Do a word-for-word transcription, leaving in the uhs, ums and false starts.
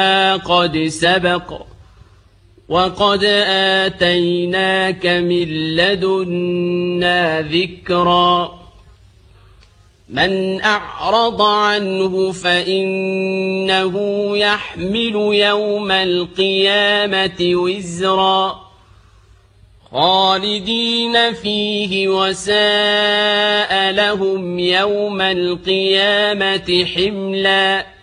قد سبق وقد آتيناك من لدنا ذكرا من أعرض عنه فإنه يحمل يوم القيامة وزرا خالدين فيه وساء لهم يوم القيامة حملا